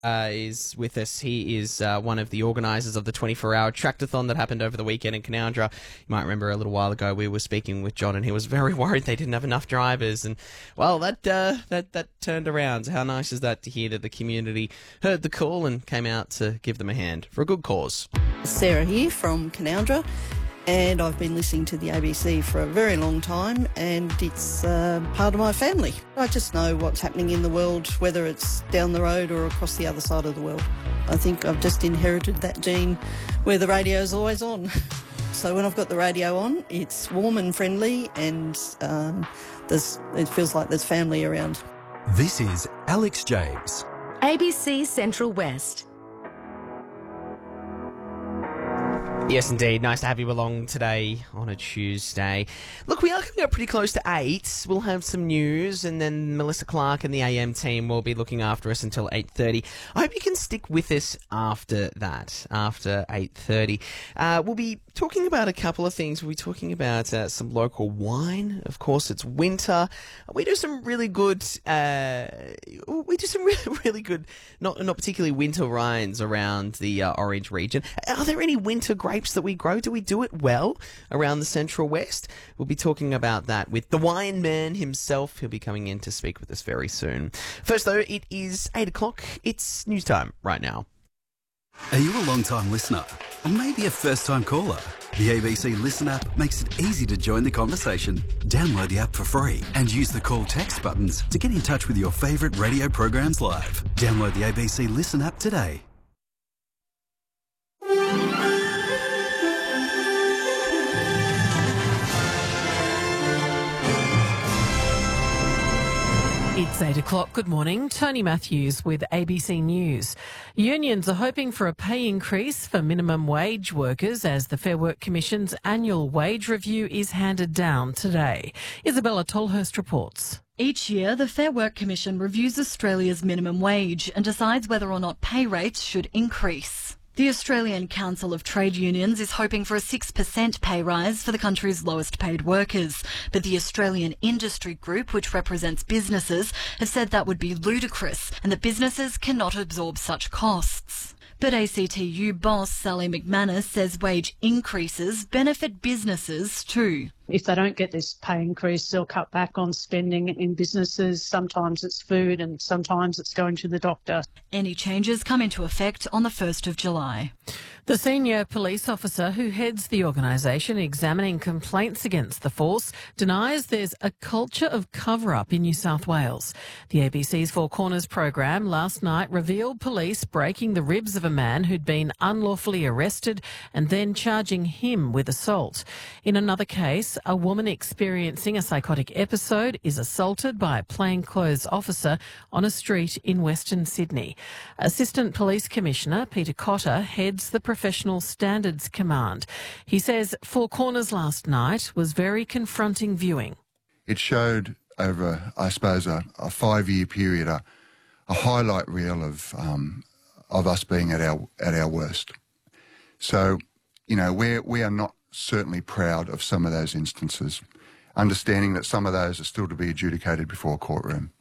is with us. He is one of the organisers of the 24-hour tractathon that happened over the weekend in Canowindra. You might remember a little while ago we were speaking with John, and he was very worried they didn't have enough drivers. And well, that turned around. How nice is that to hear that the community heard the call and came out to give them a hand for a good cause. Sarah here from Canowindra. And I've been listening to the ABC for a very long time, and it's part of my family. I just know what's happening in the world, whether it's down the road or across the other side of the world. I think I've just inherited that gene where the radio's always on. So when I've got the radio on, it's warm and friendly, and it feels like there's family around. This is Alex James. ABC Central West. Yes, indeed. Nice to have you along today on a Tuesday. Look, we are coming up pretty close to 8. We'll have some news, and then Melissa Clark and the AM team will be looking after us until 8:30. I hope you can stick with us after that, after 8:30. We'll be talking about a couple of things. We'll be talking about some local wine. Of course, it's winter. We do some really good, really good, not particularly winter wines around the Orange region. Are there any winter grapes that we grow? Do we do it well around the Central West? We'll be talking about that with the wine man himself. He'll be coming in to speak with us very soon. First, though, it is 8 o'clock. It's news time right now. Are you a long-time listener? Or maybe a first-time caller? The ABC Listen app makes it easy to join the conversation. Download the app for free and use the call text buttons to get in touch with your favourite radio programs live. Download the ABC Listen app today. It's 8 o'clock. Good morning. Tony Matthews with ABC News. Unions are hoping for a pay increase for minimum wage workers as the Fair Work Commission's annual wage review is handed down today. Isabella Tolhurst reports. Each year, the Fair Work Commission reviews Australia's minimum wage and decides whether or not pay rates should increase. The Australian Council of Trade Unions is hoping for a 6% pay rise for the country's lowest paid workers. But the Australian Industry Group, which represents businesses, have said that would be ludicrous and that businesses cannot absorb such costs. But ACTU boss Sally McManus says wage increases benefit businesses too. If they don't get this pay increase, they'll cut back on spending in businesses. Sometimes it's food and sometimes it's going to the doctor. Any changes come into effect on the 1st of July. The senior police officer who heads the organisation examining complaints against the force denies there's a culture of cover-up in New South Wales. The ABC's Four Corners program last night revealed police breaking the ribs of a man who'd been unlawfully arrested and then charging him with assault. In another case, a woman experiencing a psychotic episode is assaulted by a plainclothes officer on a street in Western Sydney. Assistant Police Commissioner Peter Cotter heads the Professional Standards Command. He says Four Corners last night was very confronting viewing. It showed over, I suppose, a 5-year period, a highlight reel of us being at our worst. So, you know, we are not certainly proud of some of those instances, understanding that some of those are still to be adjudicated before a courtroom.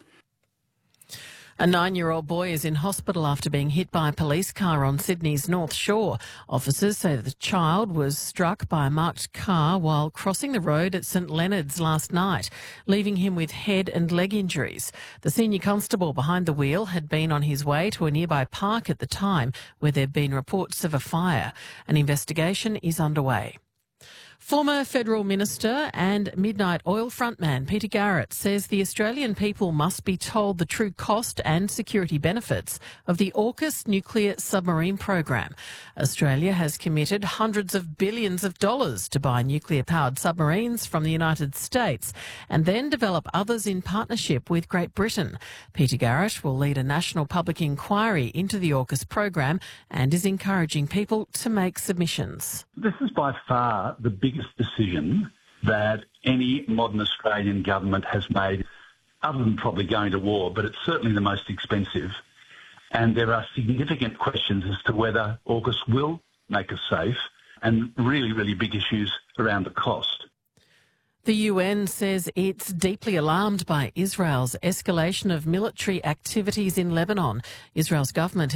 A 9-year-old boy is in hospital after being hit by a police car on Sydney's North Shore. Officers say the child was struck by a marked car while crossing the road at St Leonard's last night, leaving him with head and leg injuries. The senior constable behind the wheel had been on his way to a nearby park at the time where there had been reports of a fire. An investigation is underway. Former Federal Minister and Midnight Oil frontman Peter Garrett says the Australian people must be told the true cost and security benefits of the AUKUS nuclear submarine program. Australia has committed hundreds of billions of dollars to buy nuclear-powered submarines from the United States and then develop others in partnership with Great Britain. Peter Garrett will lead a national public inquiry into the AUKUS program and is encouraging people to make submissions. This is by far the biggest decision that any modern Australian government has made, other than probably going to war, but it's certainly the most expensive. And there are significant questions as to whether AUKUS will make us safe and really, really big issues around the cost. The UN says it's deeply alarmed by Israel's escalation of military activities in Lebanon. Israel's government